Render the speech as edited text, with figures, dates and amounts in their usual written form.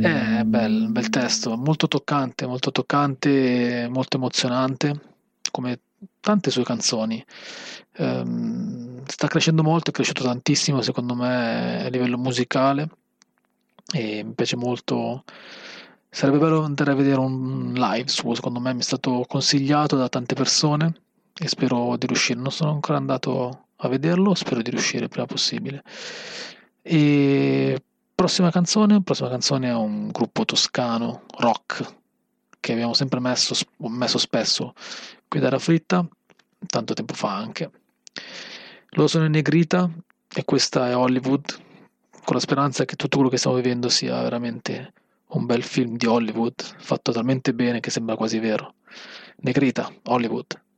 Bel testo, molto toccante, molto emozionante, come tante sue canzoni. Sta crescendo molto, è cresciuto tantissimo secondo me a livello musicale e mi piace molto. Sarebbe bello andare a vedere un live suo, secondo me mi è stato consigliato da tante persone e spero di riuscire. Non sono ancora andato a vederlo, spero di riuscire il prima possibile. E prossima canzone è un gruppo toscano, rock, che abbiamo sempre messo spesso qui da Fritta, tanto tempo fa anche. Loro sono in Negrita e questa è Hollywood, con la speranza che tutto quello che stiamo vivendo sia veramente un bel film di Hollywood, fatto talmente bene che sembra quasi vero. Negrita, Hollywood.